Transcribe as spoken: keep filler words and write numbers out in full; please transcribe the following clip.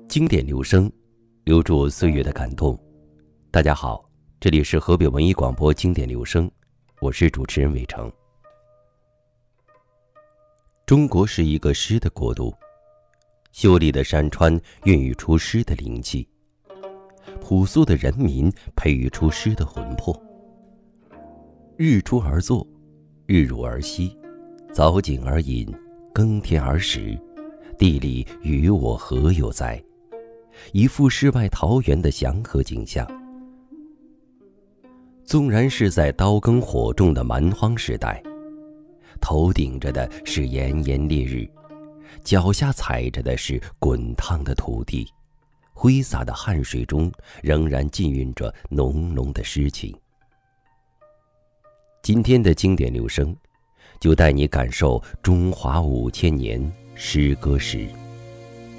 经典留声，留住岁月的感动。大家好，这里是河北文艺广播经典留声，我是主持人伟成。中国是一个诗的国度，秀丽的山川孕育出诗的灵气，朴素的人民培育出诗的魂魄。日出而作，日入而息，早景而饮，耕田而食，地里与我何有哉？一副世外桃源的祥和景象。纵然是在刀耕火种的蛮荒时代，头顶着的是炎炎烈日，脚下踩着的是滚烫的土地，挥洒的汗水中仍然浸蕴着浓浓的诗情。今天的经典留声，就带你感受中华五千年诗歌史。